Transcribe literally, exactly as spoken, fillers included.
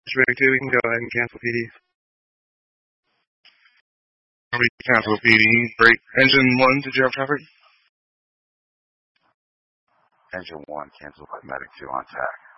Rig two, we can go ahead and cancel P D. We cancel P D. Break. Engine one, did you have traffic? Engine one, cancel by Medic two on tack.